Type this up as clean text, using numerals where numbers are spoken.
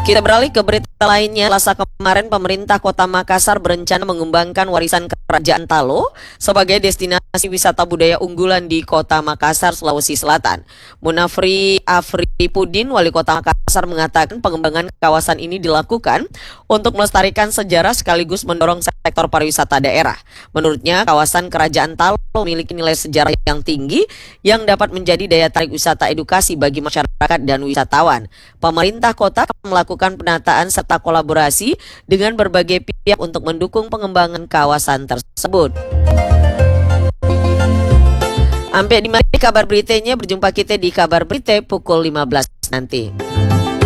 Kita beralih ke berita lainnya. Selasa kemarin pemerintah Kota Makassar berencana mengembangkan warisan Kerajaan Talo sebagai destinasi wisata budaya unggulan di Kota Makassar, Sulawesi Selatan. Munafri Afripudin, Wali Kota Makassar, mengatakan pengembangan kawasan ini dilakukan untuk melestarikan sejarah sekaligus mendorong sektor pariwisata daerah. Menurutnya, kawasan Kerajaan Talo memiliki nilai sejarah yang tinggi yang dapat menjadi daya tarik wisata edukasi bagi masyarakat dan wisatawan. Pemerintah kota melakukan penataan serta kolaborasi dengan berbagai pihak untuk mendukung pengembangan kawasan tersebut. Sampai di mana kabar beritanya, berjumpa kita di kabar berita pukul 15 nanti.